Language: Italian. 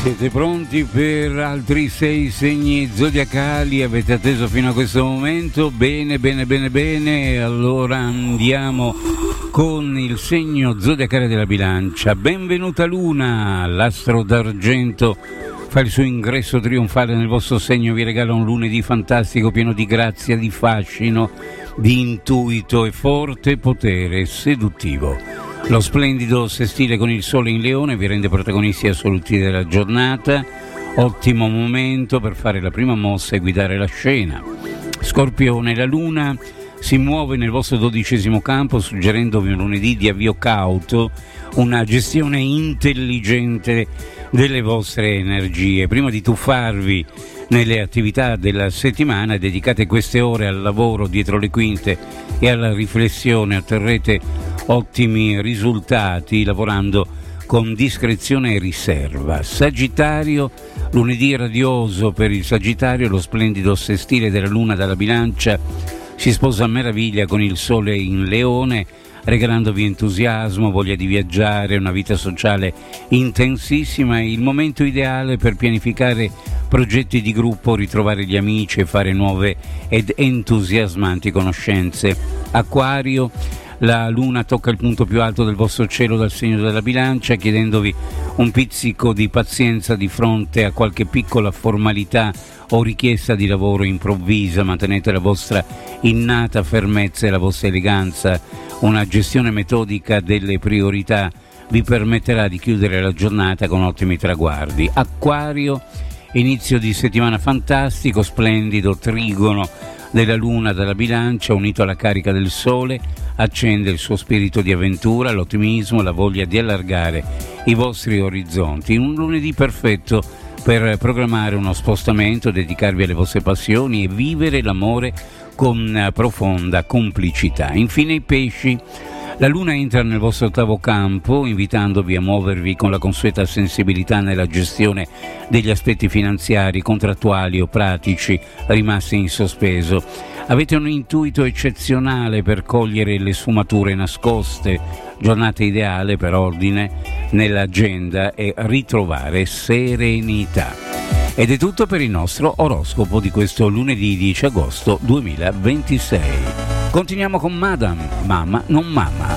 Siete pronti per altri 6 segni zodiacali? Avete atteso fino a questo momento? Bene, allora andiamo con il segno zodiacale della Bilancia. Benvenuta Luna, l'astro d'argento fa il suo ingresso trionfale nel vostro segno, vi regala un lunedì fantastico pieno di grazia, di fascino, di intuito e forte potere seduttivo. Lo splendido sestile con il sole in Leone vi rende protagonisti assoluti della giornata, ottimo momento per fare la prima mossa e guidare la scena. Scorpione, la Luna si muove nel vostro 12° campo suggerendovi un lunedì di avvio cauto, una gestione intelligente delle vostre energie. Prima di tuffarvi nelle attività della settimana, dedicate queste ore al lavoro dietro le quinte e alla riflessione, otterrete ottimi risultati lavorando con discrezione e riserva. Sagittario, lunedì radioso per il Sagittario, lo splendido sestile della Luna dalla Bilancia si sposa a meraviglia con il Sole in Leone, regalandovi entusiasmo, voglia di viaggiare, una vita sociale intensissima, il momento ideale per pianificare progetti di gruppo, ritrovare gli amici e fare nuove ed entusiasmanti conoscenze. Acquario, la Luna tocca il punto più alto del vostro cielo dal segno della Bilancia, chiedendovi un pizzico di pazienza di fronte a qualche piccola formalità o richiesta di lavoro improvvisa. Mantenete la vostra innata fermezza e la vostra eleganza. Una gestione metodica delle priorità vi permetterà di chiudere la giornata con ottimi traguardi. Acquario, inizio di settimana fantastico, splendido trigono della Luna dalla Bilancia unito alla carica del Sole accende il suo spirito di avventura, l'ottimismo, la voglia di allargare i vostri orizzonti. Un lunedì perfetto per programmare uno spostamento, dedicarvi alle vostre passioni e vivere l'amore con profonda complicità. Infine i pesci, la Luna entra nel vostro 8° campo invitandovi a muovervi con la consueta sensibilità nella gestione degli aspetti finanziari, contrattuali o pratici rimasti in sospeso. Avete un intuito eccezionale per cogliere le sfumature nascoste, giornata ideale per ordine nell'agenda e ritrovare serenità. Ed è tutto per il nostro oroscopo di questo lunedì 10 agosto 2026. Continuiamo con Madame, Mamma non Mamma.